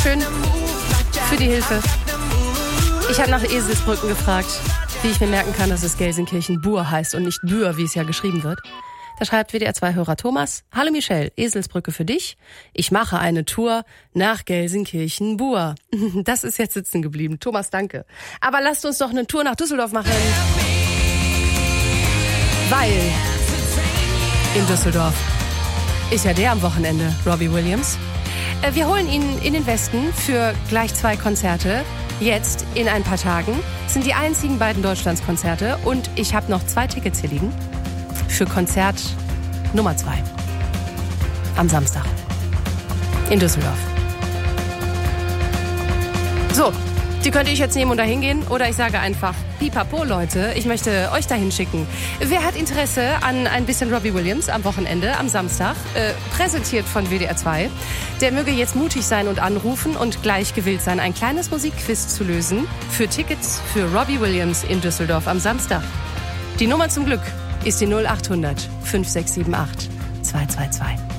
Dankeschön für die Hilfe. Ich habe nach Eselsbrücken gefragt, wie ich mir merken kann, dass es Gelsenkirchen-Bur heißt und nicht Bühr, wie es ja geschrieben wird. Da schreibt WDR2-Hörer Thomas: Hallo Michelle, Eselsbrücke für dich. Ich mache eine Tour nach Gelsenkirchen-Bur. Das ist jetzt sitzen geblieben. Thomas, danke. Aber lasst uns doch eine Tour nach Düsseldorf machen. Weil in Düsseldorf ist ja der am Wochenende, Robbie Williams. Wir holen ihn in den Westen für gleich 2 Konzerte. Jetzt, in ein paar Tagen, sind die einzigen beiden Deutschlandskonzerte. Und ich habe noch 2 Tickets hier liegen für Konzert Nummer 2 am Samstag in Düsseldorf. So, die könnte ich jetzt nehmen und dahin gehen. Oder ich sage einfach, pipapo Leute, ich möchte euch dahin schicken. Wer hat Interesse an ein bisschen Robbie Williams am Wochenende, am Samstag, präsentiert von WDR 2, der möge jetzt mutig sein und anrufen und gleich gewillt sein, ein kleines Musikquiz zu lösen für Tickets für Robbie Williams in Düsseldorf am Samstag. Die Nummer zum Glück ist die 0800 5678 222.